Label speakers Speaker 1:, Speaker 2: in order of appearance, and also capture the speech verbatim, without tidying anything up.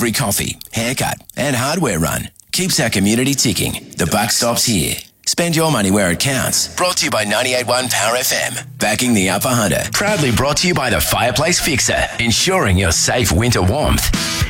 Speaker 1: Every coffee, haircut and hardware run keeps our community ticking. The buck stops here. Spend your money where it counts. Brought to you by ninety-eight point one Power F M. Backing the Upper Hunter. Proudly brought to you by the Fireplace Fixer. Ensuring your safe winter warmth.